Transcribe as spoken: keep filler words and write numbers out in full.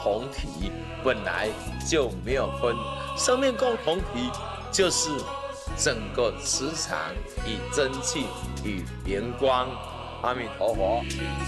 同体本来就没有分，生命共同体就是整个磁场与真气与灵光。阿弥陀佛。